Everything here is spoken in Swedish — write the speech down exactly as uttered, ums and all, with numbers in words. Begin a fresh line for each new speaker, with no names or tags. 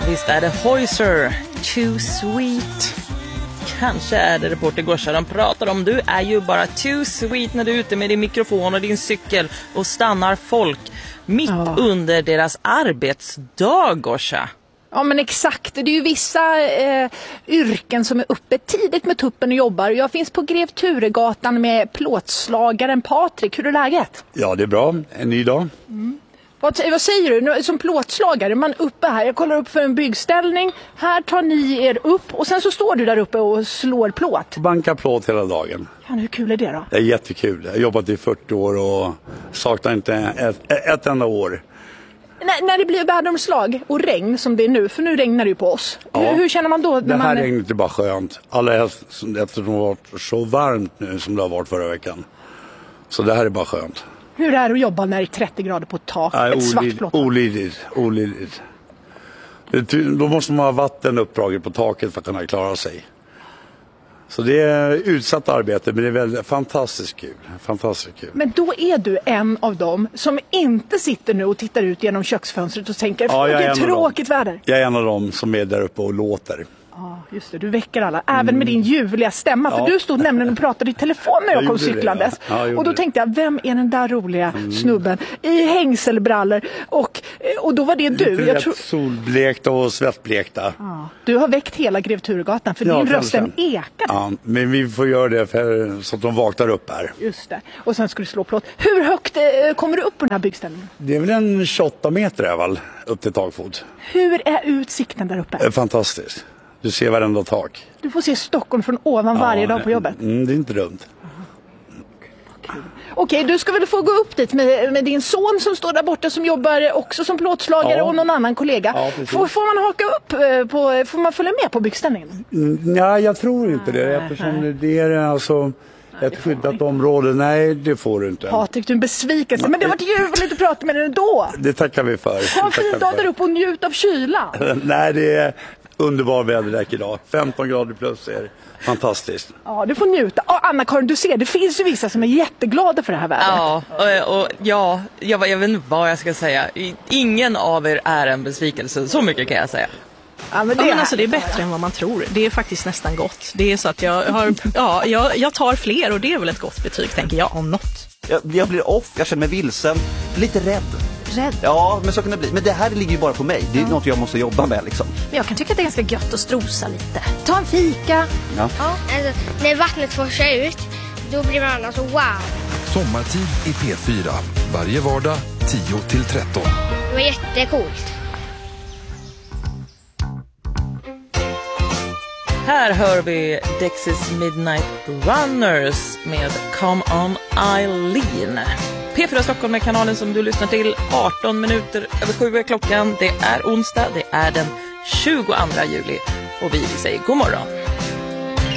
visst är det Hoiser, Too Sweet. Kanske är det Reporter Gosha de pratar om. Du är ju bara too sweet när du är ute med din mikrofon och din cykel och stannar folk mitt ja. under deras arbetsdag, Gosha.
Ja, men exakt. Det är ju vissa eh, yrken som är uppe tidigt med tuppen och jobbar. Jag finns på Grev Turegatan med plåtslagaren Patrik. Hur är läget?
Ja, det är bra. En ny dag.
Mm. Vad, vad säger du? Som plåtslagare, man är uppe här. Jag kollar upp för en byggställning. Här tar ni er upp och sen så står du där uppe och slår plåt.
Bankar plåt hela dagen.
Ja, hur kul är det då?
Det är jättekul. Jag har jobbat i fyrtio år och saknar inte ett, ett enda år.
När, när det blir väderomslag och regn som det är nu, för nu regnar det ju på oss. Ja. Hur, hur känner man då? När
det här
man...
regnet är bara skönt. Alla eftersom det har varit så varmt nu som det har varit förra veckan. Så det här är bara skönt.
Hur är det att jobba när det är trettio grader på ett tak? Nej, ett svart plåt?
Olidligt, olidligt. Då måste man ha vatten uppdraget på taket för att kunna klara sig. Så det är utsatt arbete, men det är väldigt fantastiskt kul. Fantastiskt kul.
Men då är du en av dem som inte sitter nu och tittar ut genom köksfönstret och tänker, ja, vilket tråkigt väder.
Jag är en av dem som är där uppe och låter.
Ja, just det. Du väcker alla. Även mm. med din ljuvliga stämma. För ja. du stod nämligen och pratade i telefon när jag, jag kom cyklandes. Ja. Ja, och då tänkte jag, vem är den där roliga mm. snubben i hängselbrallor? Och, och då var det du.
Lite
jag tror...
solblekta och svettblekta.
Ja. Du har väckt hela Grev Turegatan för ja, din rösten ekar.
Ja, men vi får göra det för, så att de vaknar upp här.
Just det. Och sen ska du slå plåt. Hur högt eh, kommer du upp på den här byggställningen?
Det är väl en tjugoåtta meter är väl, upp till takfot.
Hur är utsikten där uppe?
Fantastiskt. Du ser varenda tak.
Du får se Stockholm från ovan ja, varje dag på jobbet.
Mm, det är inte dumt.
Okej, okay, du ska väl få gå upp dit med, med din son som står där borta som jobbar också som plåtslagare ja. och någon annan kollega. Ja, får, får man haka upp på, får man följa med på byggställningen?
Mm, nej, jag tror inte det. Eftersom det är alltså ett skyddat område. Nej, det får du inte.
Patrik, du är en besvikelse. Men det var ljuvligt att prata med dig ändå.
Det tackar vi för.
Ha en fin dag där uppe och njut av kylan.
Nej, det är underbar väderlek idag. femton grader plus är fantastiskt.
Ja, du får njuta. Ja, Anna-Karin, du ser, det finns ju vissa som är jätteglada för det här vädret.
Ja, och, och ja, jag, jag vet inte vad jag ska säga. Ingen av er är en besvikelse. Så mycket kan jag säga.
Ja, men det, ja, men alltså, det är bättre än vad man tror. Det är faktiskt nästan gott. Det är så att jag har, ja, jag, jag tar fler och det är väl ett gott betyg, tänker jag, om något.
Jag, jag blir off, jag känner mig vilsen, lite rädd.
Rädd?
Ja, men så kan det bli. Men det här ligger ju bara på mig. Det är ja. något jag måste jobba med liksom.
Men jag kan tycka att det är ganska gött att strosa lite. Ta en fika.
Ja.
Ja. Alltså, när vattnet forsar ut, då blir man alltså wow.
Sommartid i P fyra. Varje vardag tio till tretton.
Det var jättecoolt.
Här hör vi Dexys Midnight Runners med Come On Eileen. P fyra Stockholm är kanalen som du lyssnar till. arton minuter över sju är klockan. Det är onsdag, det är den tjugoandra juli. Och vi säger god morgon.